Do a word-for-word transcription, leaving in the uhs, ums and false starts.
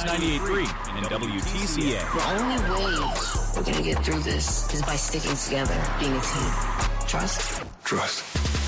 Sports ninety-eight point three and W T C A. The only way we're going to get through this is by sticking together, being a team. Trust? Trust.